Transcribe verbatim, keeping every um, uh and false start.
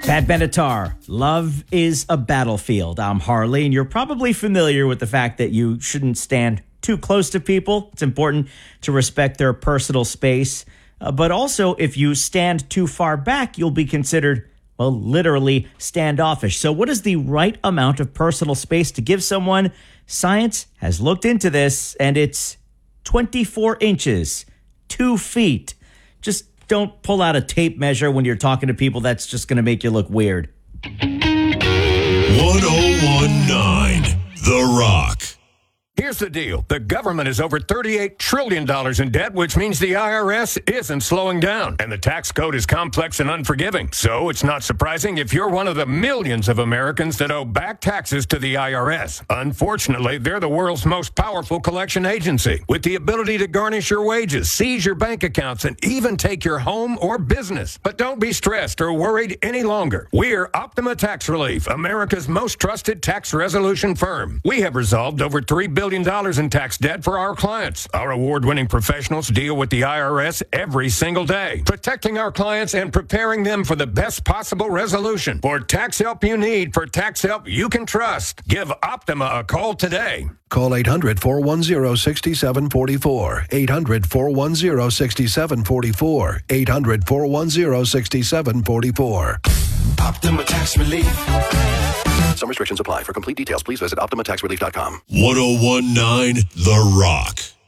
Pat Benatar, Love is a Battlefield. I'm Harley, and you're probably familiar with the fact that you shouldn't stand too close to people. It's important to respect their personal space. Uh, but also, if you stand too far back, you'll be considered, well, literally standoffish. So what is the right amount of personal space to give someone? Science has looked into this, and it's twenty-four inches, two feet. Just don't pull out a tape measure when you're talking to people. That's just going to make you look weird. one oh one point nine The Rock. Here's the deal. The government is over thirty-eight trillion dollars in debt, which means the I R S isn't slowing down. And the tax code is complex and unforgiving. So it's not surprising if you're one of the millions of Americans that owe back taxes to the I R S. Unfortunately, they're the world's most powerful collection agency, with the ability to garnish your wages, seize your bank accounts, and even take your home or business. But don't be stressed or worried any longer. We're Optima Tax Relief, America's most trusted tax resolution firm. We have resolved over three billion dollars in tax debt for our clients. Our award-winning professionals deal with the I R S every single day, protecting our clients and preparing them for the best possible resolution. For tax help you need, for tax help you can trust, give Optima a call today. Call eight hundred, four one zero, six seven four four. eight hundred, four one zero, six seven four four. eight hundred, four one zero, six seven four four. Optima Tax Relief. Some restrictions apply. For complete details, please visit optima tax relief dot com. one oh one point nine The Rock.